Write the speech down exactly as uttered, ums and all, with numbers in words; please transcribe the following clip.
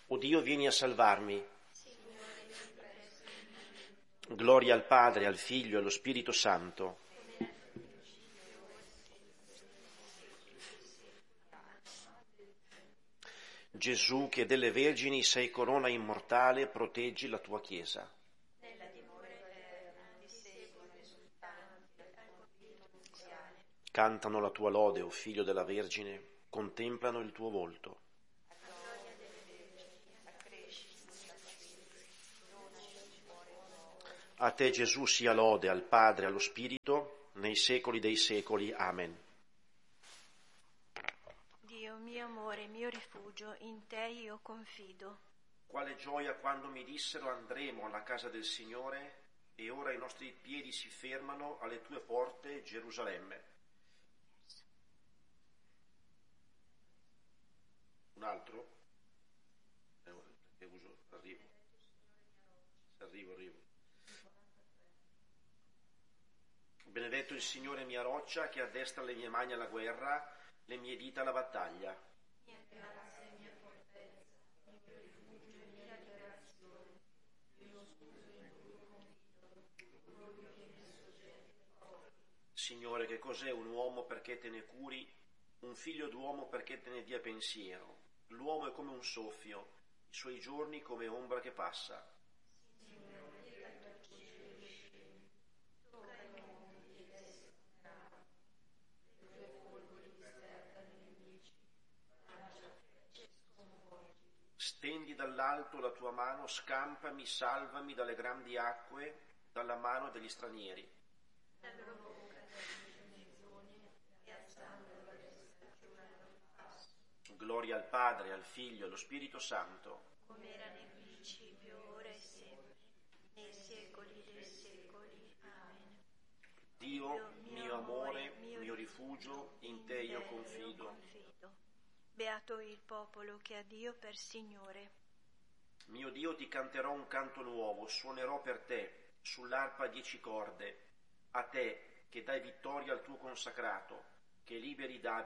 O Dio, vieni a salvarmi. Gloria al Padre, al Figlio e allo Spirito Santo. Gesù, che delle vergini sei corona immortale, proteggi la tua Chiesa. Cantano la tua lode, o Figlio della Vergine, contemplano il tuo volto. A te, Gesù, sia lode, al Padre e allo Spirito, nei secoli dei secoli. Amen. Dio mio amore, mio rifugio, in te io confido. Quale gioia quando mi dissero andremo alla casa del Signore, e ora i nostri piedi si fermano alle tue porte, Gerusalemme. Un altro? Eh, uso, arrivo. Arrivo, arrivo. Benedetto il Signore mia roccia, che addestra le mie mani alla guerra, le mie dita alla battaglia. Signore, che cos'è un uomo perché te ne curi, un figlio d'uomo perché te ne dia pensiero? L'uomo è come un soffio, i suoi giorni come ombra che passa. Stendi dall'alto la tua mano, scampami, salvami dalle grandi acque, dalla mano degli stranieri. Gloria al Padre, al Figlio e allo Spirito Santo. Come era nel principio, ora e sempre, nei secoli dei secoli. Amen. Dio, mio amore, mio rifugio, in te io confido. Beato il popolo che ha Dio per Signore. Mio Dio, ti canterò un canto nuovo, suonerò per te, sull'arpa dieci corde, a te che dai vittoria al tuo consacrato, che liberi Davide